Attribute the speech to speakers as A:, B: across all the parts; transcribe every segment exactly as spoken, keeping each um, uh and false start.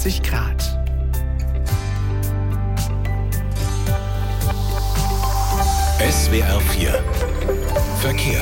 A: fünfzig Grad.
B: S W R vier Verkehr.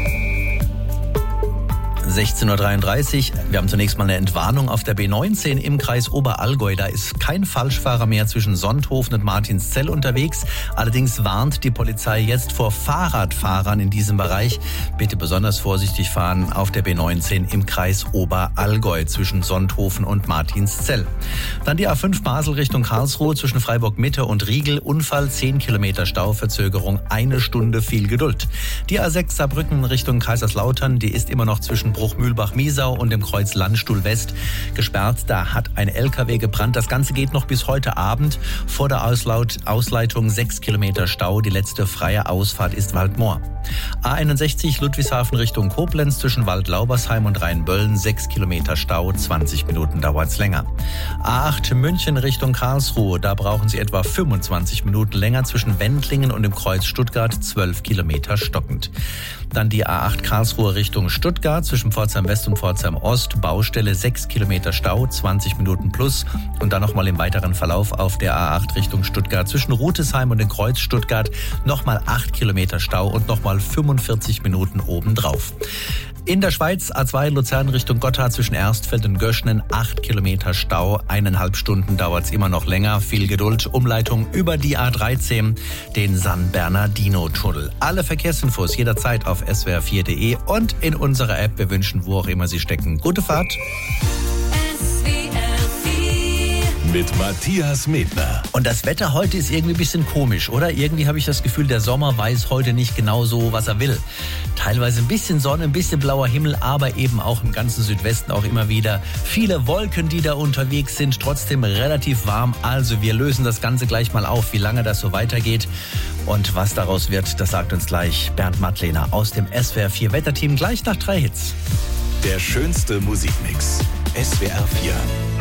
C: sechzehn Uhr dreiunddreißig. Wir haben zunächst mal eine Entwarnung auf der B neunzehn im Kreis Oberallgäu. Da ist kein Falschfahrer mehr zwischen Sonthofen und Martinszell unterwegs. Allerdings warnt die Polizei jetzt vor Fahrradfahrern in diesem Bereich. Bitte besonders vorsichtig fahren auf der B neunzehn im Kreis Oberallgäu zwischen Sonthofen und Martinszell. Dann die A fünf Basel Richtung Karlsruhe zwischen Freiburg Mitte und Riegel. Unfall, zehn Kilometer Stauverzögerung, eine Stunde, viel Geduld. Die A sechs Saarbrücken Richtung Kaiserslautern, die ist immer noch zwischen Bruchmühlbach-Miesau und dem Kreuz Landstuhl West gesperrt. Da hat ein L K W gebrannt. Das Ganze geht noch bis heute Abend. Vor der Auslaut, Ausleitung sechs Kilometer Stau. Die letzte freie Ausfahrt ist Waldmoor. A einundsechzig Ludwigshafen Richtung Koblenz zwischen Waldlaubersheim und Rheinböllen. sechs Kilometer Stau, zwanzig Minuten dauert's länger. A acht München Richtung Karlsruhe. Da brauchen Sie etwa fünfundzwanzig Minuten länger zwischen Wendlingen und dem Kreuz Stuttgart. zwölf Kilometer stockend. Dann die A acht Karlsruhe Richtung Stuttgart zwischen Pforzheim West und Pforzheim Ost. Baustelle sechs Kilometer Stau, zwanzig Minuten plus. Und dann nochmal im weiteren Verlauf auf der A acht Richtung Stuttgart zwischen Rutesheim und dem Kreuz Stuttgart. Nochmal acht Kilometer Stau und nochmal fünfundvierzig Minuten obendrauf. In der Schweiz A zwei Luzern Richtung Gotthard zwischen Erstfeld und Göschnen, acht Kilometer Stau, eineinhalb Stunden dauert's immer noch länger, viel Geduld. Umleitung über die A dreizehn, den San Bernardino-Tunnel. Alle Verkehrsinfos jederzeit auf s w r vier punkt d e und in unserer App. Wir wünschen, wo auch immer Sie stecken, gute Fahrt.
B: Mit Matthias Medner.
C: Und das Wetter heute ist irgendwie ein bisschen komisch, oder? Irgendwie habe ich das Gefühl, der Sommer weiß heute nicht genau so, was er will. Teilweise ein bisschen Sonne, ein bisschen blauer Himmel, aber eben auch im ganzen Südwesten auch immer wieder viele Wolken, die da unterwegs sind. Trotzdem relativ warm. Also wir lösen das Ganze gleich mal auf, wie lange das so weitergeht. Und was daraus wird, das sagt uns gleich Bernd Mattlehner aus dem S W R vier Wetterteam gleich nach drei Hits.
B: Der schönste Musikmix. S W R vier.